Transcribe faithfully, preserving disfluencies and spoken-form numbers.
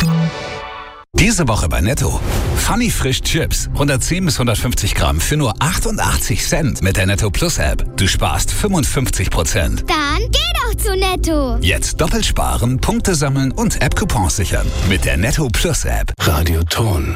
Diese Woche bei Netto. Funny Frisch Chips. hundertzehn bis hundertfünfzig Gramm für nur achtundachtzig Cent mit der Netto Plus App. Du sparst fünfundfünfzig Prozent. Dann geh doch zu Netto. Jetzt doppelt sparen, Punkte sammeln und App-Coupons sichern. Mit der Netto Plus App. Radioton.